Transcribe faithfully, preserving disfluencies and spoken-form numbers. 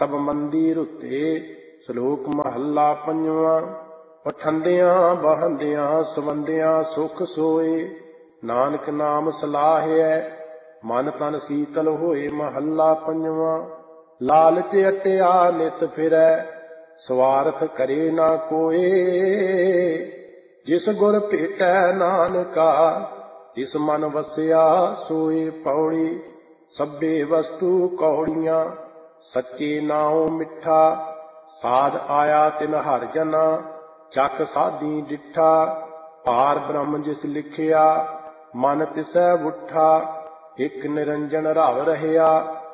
ਸਭ ਮੰਦੀ ਰੁੱਤੇ। ਸ਼ਲੋਕ ਮਹੱਲਾ ਪੰਜਵਾਂ। ਪਠੰਦਿਆਂ ਬਹੰਦਿਆਂ ਸਵੰਦਿਆਂ ਸੁਖ ਸੋਏ। ਨਾਨਕ ਨਾਮ ਸਲਾਹਿਐ ਮਨ ਤਨ ਸੀਤਲ ਹੋਏ। ਮਹੱਲਾ ਪੰਜਵਾਂ। ਲਾਲਚ ਅਟਿਆ ਨਿਤ ਫਿਰੈ ਸਵਾਰਥ ਕਰੇ ਨਾ ਕੋਏ। ਜਿਸ ਗੁਰ ਭੇਟੈ ਨਾਨਕਾ ਤਿਸ ਮਨ ਵਸਿਆ ਸੋਏ। ਪੌੜੀ। ਸਭੇ ਵਸਤੂ ਕੌੜੀਆਂ ਸੱਚੇ ਨਾਉ ਮਿੱਠਾ। ਸਾਧ ਆਇਆ ਤਿਨ ਹਰਿ ਜਨਾ ਚੱਕ ਸਾਧੀ ਡਿੱਠਾ। ਪਾਰ ਬ੍ਰਹਮ ਜਿਸ ਲਿਖਿਆ ਮਨ ਤਿਸੈ ਉੱਠਾ। ਇਕ ਨਿਰੰਜਨ ਰਵ ਰਹਿਆ